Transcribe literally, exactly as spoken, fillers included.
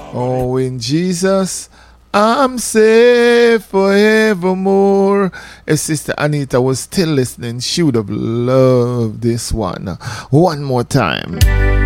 Oh, in Jesus, I'm safe forevermore. If Sister Anita was still listening, she would have loved this one. One more time.